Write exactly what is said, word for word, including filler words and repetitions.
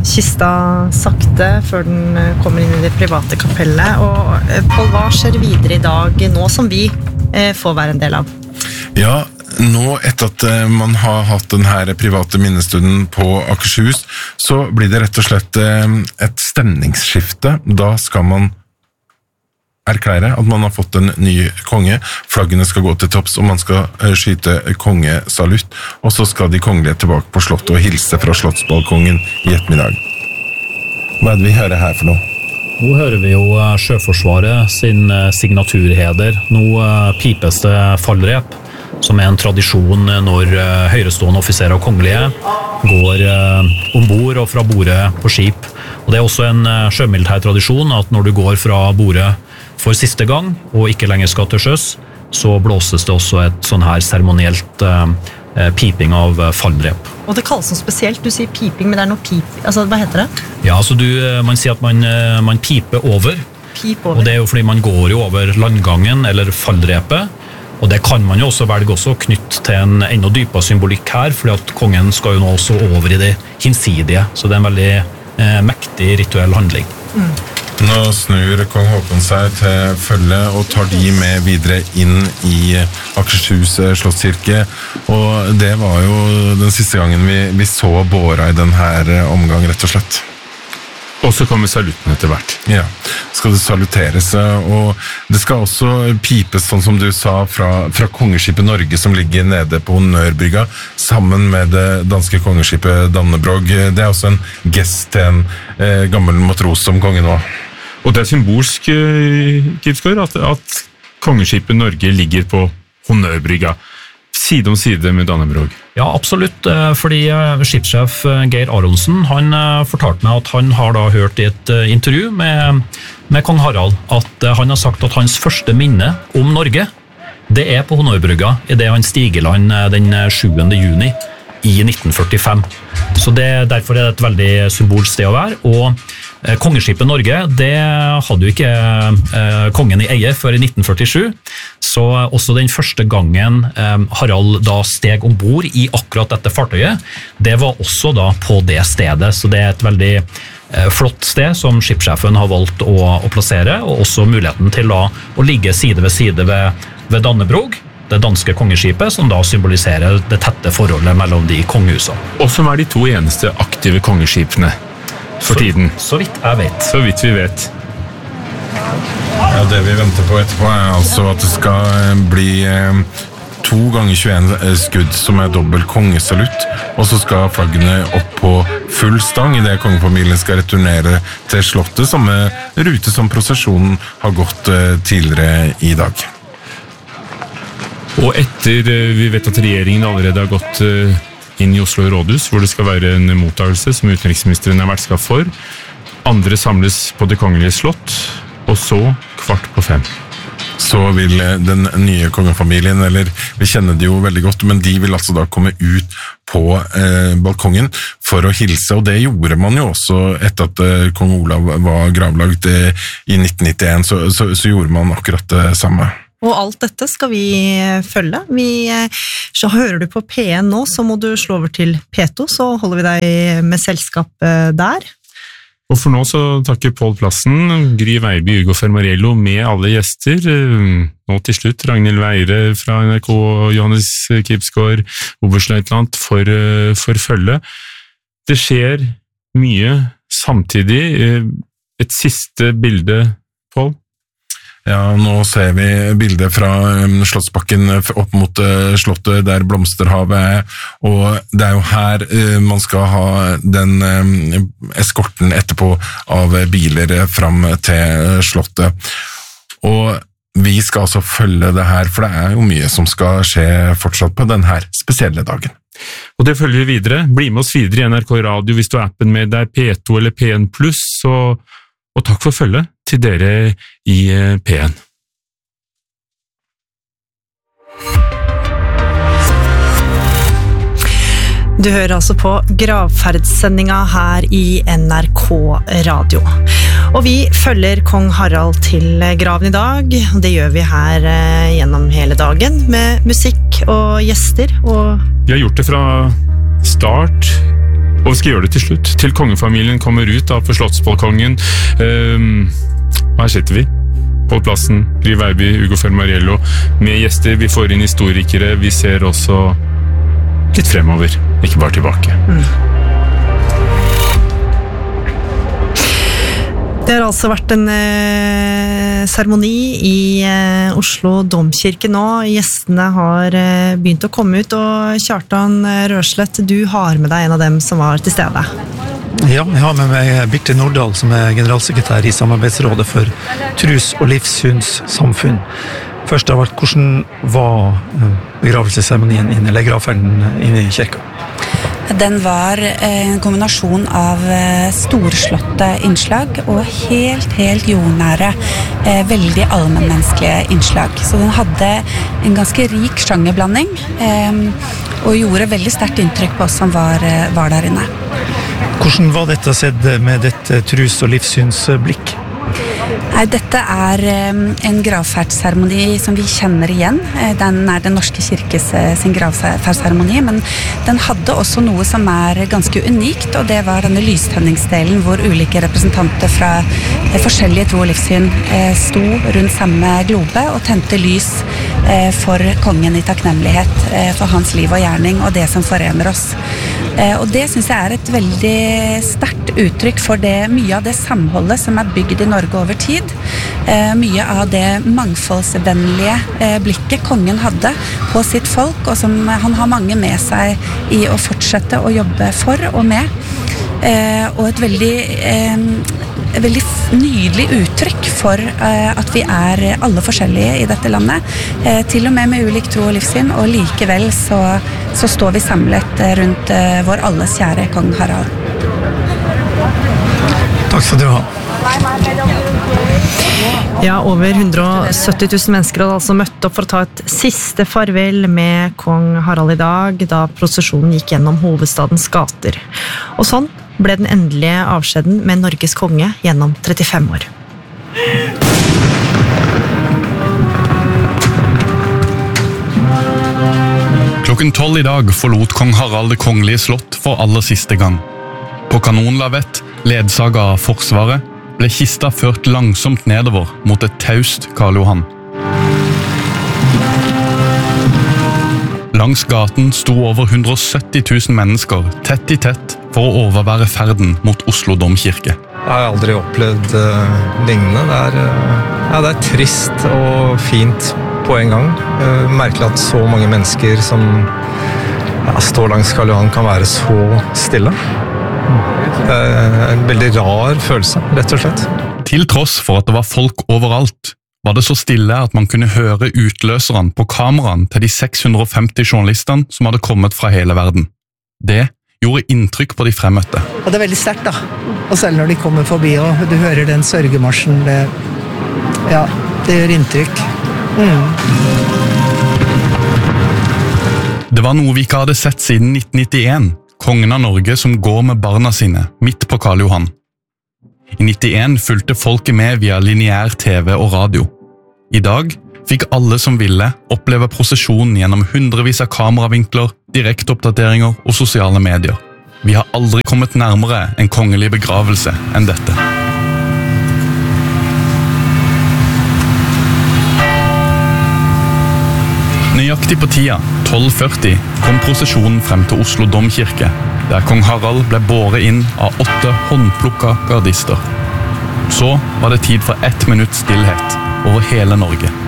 kista sakte før den kommer inn i det private kapellet. Og Pål, hva skjer videre i dag, nå som vi får være en del av? Ja, nå etter at man har hatt den her private minnestunden på Akershus, så blir det rett og slett et stemningsskifte. Da skal man erklære at man har fått en ny konge, flaggene skal gå til topps, og man skal skyte kongesalutt, og så skal de kongelige tilbake på slottet og hilse fra slottsbalkongen i ettermiddag. Hva er det vi hører her for noe? Nå hører vi jo Sjøforsvaret sin signaturheder. Nå pipes det fallrep, som er en tradisjon når høyrestående offiserer og kongelige går ombord og fra bordet på skip. Og det er også en sjømilitær tradisjon at når du går fra bordet for siste gang, og ikke lenger skal til sjøs, så blåses det også et sånn her seremonielt uh, piping av fallrep. Og det kalles noe spesielt, du sier piping, men det er noe pip, altså hva heter det? Ja, altså du, man sier at man, man piper over, Pip over, og det er jo fordi man går jo over landgangen eller fallrepet, og det kan man jo også velge også knytt til en enda dypere symbolikk her, fordi at kongen skal jo nå også over i det hinsidige, så det er en veldig eh, mektig rituell handling. Mm. Nå snur kong Håkon seg til følge og tar de med videre inn i Akershus slottskirke, og det var jo den siste gangen vi, vi så båra i denne omgang, rett og slett. Og så kommer salutten etter hvert. Ja, skal det saluteres, og det skal også pipes, sånn som du sa, fra, fra kongeskipet Norge som ligger nede på Honnørbrygga, sammen med det danske kongeskipet Dannebrog. Det er også en gest til en eh, gammel matros som kongen var. Og det er symbolsk, Kipsgaard, at, at kongeskipet Norge ligger på Honnørbrygga, side om side med Dannebrog. Ja, absolutt, fordi skipssjef Geir Aronsen, han fortalte meg at han har da hørt i et intervju med, med kong Harald, at han har sagt at hans første minne om Norge, det er på Honnørbrygga, i det han stiger land den sjuende juni i nitten førtifem. Så det, derfor er det et veldig symbolsk sted å være, og kongeskipet Norge, det hadde jo ikke eh, kongen i eie før i nitten førtisju, så også den første gangen eh, Harald da steg ombord i akkurat dette fartøyet, det var også da på det stedet, så det er et veldig eh, flott sted som skipssjefen har valgt å, å plassere, og også muligheten til da, å ligge side ved side ved, ved Dannebrog, det danske kongeskipet, som da symboliserer det tette forholdet mellom de kongehusene. Og som er de to eneste aktive kongeskipene for så, tiden. Så vidt jeg vet. Så vidt vi vet. Ja, det vi venter på etterpå er altså at det skal bli eh, to ganger tjueen skudd som er dobbelt kongesalutt, og så skal flaggene opp på full stang i det kongefamilien skal returnere til slottet, samme rute som prosesjonen har gått eh, tidligere i dag. Og etter vi vet at regjeringen allerede har gått inn i Oslo rådhus, hvor det skal være en mottagelse som utenriksministeren er vertskap for, andre samles på det kongelige slott, og så kvart på fem. Så vil den nye kongefamilien, eller vi kjenner det jo veldig godt, men de vil altså da komme ut på eh, balkongen for å hilse, og det gjorde man jo også etter at eh, kong Olav var gravlagt eh, i nitten nittien, så, så, så gjorde man akkurat det samme. Og alt dette skal vi følge. Vi, så hører du på P en nå, så må du slå over til P to, så holder vi deg med selskap der. Og for nå så takker Pål plassen, Gry Veiby, Ugo Fermariello med alle gjester. Nå til slutt Ragnhild Weire fra N R K, Johannes Kipsgaard, oberstløytnant for, for følge. Det skjer mye samtidig. Et siste bilde, Pål? Ja, nå ser vi bildet fra Slottsbakken opp mot slottet der blomsterhavet er, og det er jo her man skal ha den eskorten etterpå av biler fram til slottet. Og vi skal altså følge det her, for det er jo mye som skal skje fortsatt på denne spesielle dagen. Og det følger vi videre. Bli med oss videre i N R K Radio hvis du har appen med deg P to eller P en pluss, og Og takk for følget til dere i P en. Du hører altså på gravferdssendinga her i N R K Radio. Og vi følger kong Harald til graven i dag. Det gjør vi her gjennom hele dagen med musikk og gjester. Og vi har gjort det fra start Og vi skal gjøre det til slutt, til kongefamilien kommer ut da på slottsbalkongen. Um, her sitter vi. På plassen, Gry Veiby, Ugo Fermariello, med gjester. Vi får inn historikere, vi ser også litt fremover, ikke bare tilbake. Mm. Det har altså vært en eh, seremoni i eh, Oslo Domkirke nå. Gjestene har eh, begynt å komme ut, og Kjartan Rørslett, du har med deg en av dem som var til stede. Ja, jeg har med meg Birte Nordahl, som er generalsekretær i Samarbeidsrådet for trus- og livssynssamfunn. Først av alt, hvordan var begravelsesseremonien inne, eller gravferden inne i kirka? Den var en kombinasjon av storslåtte innslag og helt, helt jordnære, veldig allmennmenneskelige innslag. Så den hadde en ganske rik sjangerblanding, og gjorde veldig sterkt inntrykk på oss som var, var der inne. Hvordan var dette sett med dette trus- og livssynsblikk? Nei, dette er en gravferdsseremoni som vi kjenner igjen. Den er den norske kirkes sin gravferdsseremoni, men den hadde også noe som er ganske unikt, og det var denne lystenningsdelen hvor ulike representanter fra forskjellige tro og livssyn sto rundt samme globe og tente lys for kongen i takknemlighet for hans liv og gjerning og det som forener oss. Og det synes jeg er et veldig sterkt uttrykk for det, mye av det samholdet som er bygd i Norge over tid. Mye av det mangfoldsvennlige blikket kongen hadde på sitt folk, og som han har mange med seg i å fortsette å jobbe for og med. Og et veldig, et veldig nydelig uttrykk for at vi er alle forskjellige i dette landet, til og med med ulik tro og livssyn, og likevel så, så står vi samlet rundt vår alles kjære kong Harald. Takk skal du ha. Ja, over hundre og sytti tusen mennesker hadde altså møtt opp for å ta et siste farvel med kong Harald i dag, da prosesjonen gikk gjennom hovedstadens gater. Og sånn ble den endelige avskjeden med Norges konge gjennom trettifem år. Klokken tolv i dag forlot kong Harald det kongelige slott for aller siste gang. På kanonlavett, ledsaget av forsvaret, ble kista ført langsomt nedover mot et taust Karl Johan. Langs gaten sto over hundre og sytti tusen mennesker tett i tett for å overvære ferden mot Oslo Domkirke. Jeg har aldri opplevd uh, lignende. Det er, uh, ja, det er trist og fint på en gang. Uh, merkelig at så mange mennesker som ja, står langs Karl Johan kan være så stille. En veldig rar følelse, rett og slett. Til tross for at det var folk overalt, var det så stille at man kunne høre utløserne på kameraen til de seks hundre og femti journalistene som hadde kommet fra hele verden. Det gjorde inntrykk på de fremmøtte. Og det er veldig sterkt da, og selv når de kommer forbi og du hører den sørgemarsjen, det, ja, det gjør inntrykk. Mm. Det var noe vi ikke hadde sett siden nitten nittien, kongen av Norge som går med barna sine midt på Karl Johan. I nittien fulgte folket med via lineær T V og radio. I dag fikk alle som ville oppleve prosesjonen gjennom hundrevis av kameravinkler, direkteoppdateringer og sosiale medier. Vi har aldri kommet nærmere en kongelig begravelse enn dette. Nøyaktig på tida, tolv førti, kom prosesjonen frem til Oslo Domkirke, der kong Harald ble båret inn av åtte håndplukka gardister. Så var det tid for ett minutts stillhet over hele Norge.